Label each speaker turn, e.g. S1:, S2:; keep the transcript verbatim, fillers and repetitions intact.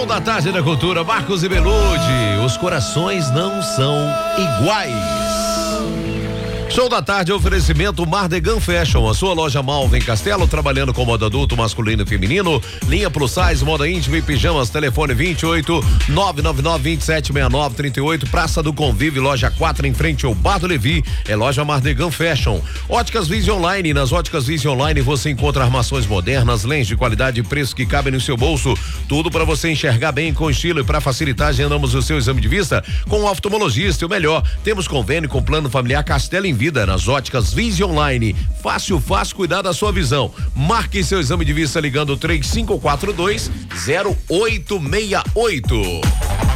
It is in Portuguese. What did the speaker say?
S1: Show da Tarde da Cultura, Marcos e Belude, os corações não são iguais. Show da Tarde, oferecimento Mardegan Fashion, a sua loja Malva em Castelo, trabalhando com moda adulto, masculino e feminino, linha plus size, moda íntima e pijamas, telefone vinte e oito, nove nove nove, vinte e sete, sessenta e nove, trinta e oito, Praça do Convívio, loja quatro, em frente ao Bar do Levi, é loja Mardegan Fashion. Óticas Vision Online, nas Óticas Vision Online você encontra armações modernas, lentes de qualidade e preço que cabem no seu bolso, tudo para você enxergar bem com estilo. E para facilitar, agendamos o seu exame de vista com o oftalmologista. E o melhor, temos convênio com plano familiar Castelo em Vida nas Óticas Vision Online. Fácil, fácil cuidar da sua visão. Marque seu exame de vista ligando três cinco quatro dois, zero oito seis oito.